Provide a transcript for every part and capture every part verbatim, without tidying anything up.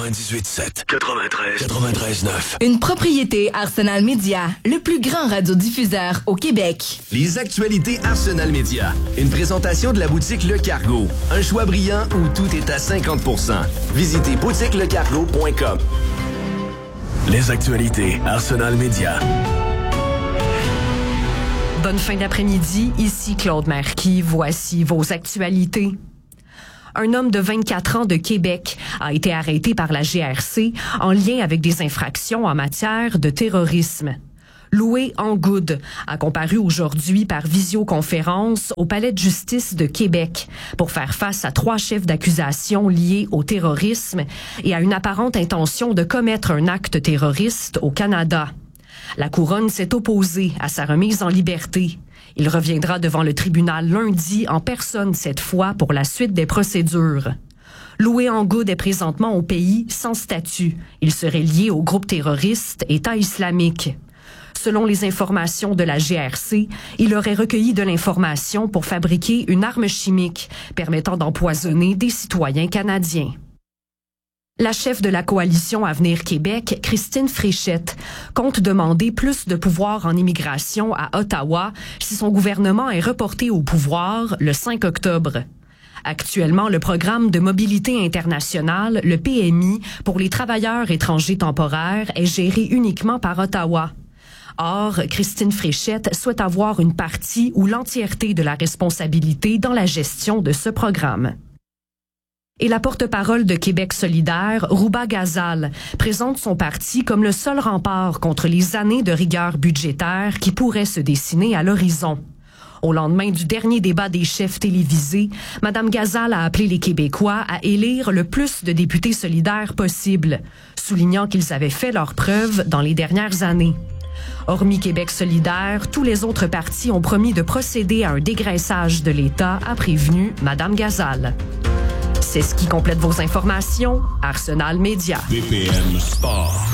quatre-vingt-dix-huit sept, quatre-vingt-treize, quatre-vingt-treize neuf. Une propriété Arsenal Média, le plus grand radiodiffuseur au Québec. Les actualités Arsenal Média. Une présentation de la boutique Le Cargo. Un choix brillant où tout est à cinquante pour cent. Visitez boutique le cargo point com. Les actualités Arsenal Média. Bonne fin d'après-midi, ici Claude Marquis. Voici vos actualités. Un homme de vingt-quatre ans de Québec a été arrêté par la G R C en lien avec des infractions en matière de terrorisme. Loué Angoud a comparu aujourd'hui par visioconférence au Palais de justice de Québec pour faire face à trois chefs d'accusation liés au terrorisme et à une apparente intention de commettre un acte terroriste au Canada. La couronne s'est opposée à sa remise en liberté. Il reviendra devant le tribunal lundi en personne cette fois pour la suite des procédures. Loué Angoud est présentement au pays sans statut. Il serait lié au groupe terroriste État islamique. Selon les informations de la G R C, il aurait recueilli de l'information pour fabriquer une arme chimique permettant d'empoisonner des citoyens canadiens. La chef de la coalition Avenir Québec, Christine Fréchette, compte demander plus de pouvoir en immigration à Ottawa si son gouvernement est reporté au pouvoir le cinq octobre. Actuellement, le programme de mobilité internationale, le P M I, pour les travailleurs étrangers temporaires est géré uniquement par Ottawa. Or, Christine Fréchette souhaite avoir une partie ou l'entièreté de la responsabilité dans la gestion de ce programme. Et la porte-parole de Québec solidaire, Rouba Ghazal, présente son parti comme le seul rempart contre les années de rigueur budgétaire qui pourraient se dessiner à l'horizon. Au lendemain du dernier débat des chefs télévisés, Mme Ghazal a appelé les Québécois à élire le plus de députés solidaires possible, soulignant qu'ils avaient fait leurs preuves dans les dernières années. Hormis Québec solidaire, tous les autres partis ont promis de procéder à un dégraissage de l'État, a prévenu Mme Ghazal. C'est ce qui complète vos informations. Arsenal Média. B P M Sport.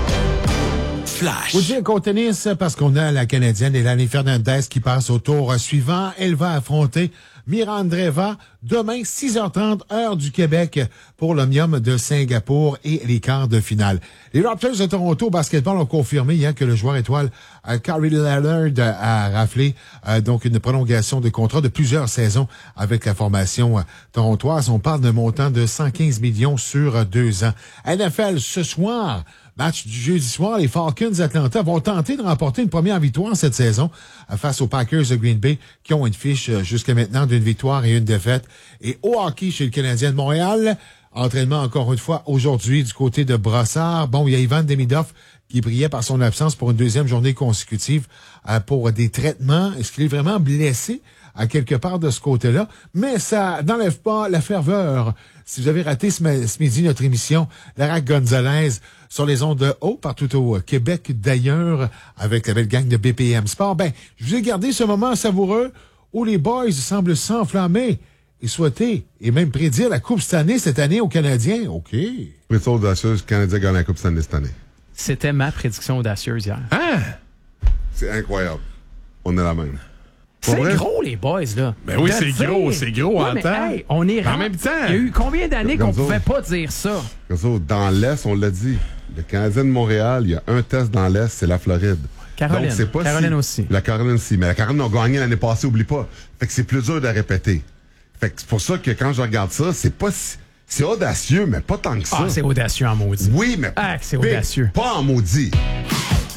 Flash. Vous dire qu'au tennis, parce qu'on a la Canadienne Elani Fernandez qui passe au tour suivant, elle va affronter Mira Andreeva demain, six heures trente, heure du Québec, pour l'Omnium de Singapour et les quarts de finale. Les Raptors de Toronto basketball ont confirmé hier que le joueur étoile euh, Kawhi Leonard a raflé euh, donc une prolongation de contrat de plusieurs saisons avec la formation euh, torontoise. On parle d'un montant de cent quinze millions sur euh, deux ans. N F L ce soir. Match du jeudi soir, les Falcons d'Atlanta vont tenter de remporter une première victoire cette saison face aux Packers de Green Bay qui ont une fiche jusqu'à maintenant d'une victoire et une défaite. Et au hockey chez le Canadien de Montréal, entraînement encore une fois aujourd'hui du côté de Brossard. Bon, il y a Ivan Demidov qui brillait par son absence pour une deuxième journée consécutive euh, pour des traitements. Est-ce qu'il est vraiment blessé à quelque part de ce côté-là? Mais ça n'enlève pas la ferveur. Si vous avez raté ce, ce midi notre émission, Lara Gonzalez sur les ondes de haut, partout au Québec d'ailleurs, avec la belle gang de B P M Sport, ben, je vous ai gardé ce moment savoureux où les boys semblent s'enflammer et souhaiter et même prédire la Coupe Stanley cette année aux Canadiens. OK. Prédiction audacieuse, Canadien gagne la Coupe Stanley cette année. C'était ma prédiction audacieuse hier. Hein? C'est incroyable. On est la même. C'est gros, les boys, là. Ben oui, de c'est dire... gros, c'est gros ouais, en mais, temps. Hey, on est en même temps. Il y a eu combien d'années qu'on Gonzo. pouvait pas dire ça? Gonzo, dans l'Est, on l'a dit. Le Canadien de Montréal, il y a un test dans l'Est, c'est la Floride. Caroline. Donc, c'est pas Caroline si... aussi. La Caroline aussi. Mais la Caroline a gagné l'année passée, oublie pas. Fait que c'est plus dur de répéter. Fait que c'est pour ça que quand je regarde ça, c'est pas si... C'est audacieux, mais pas tant que ça. Ah, c'est audacieux en maudit. Oui, mais ah, c'est big, audacieux. Pas en maudit.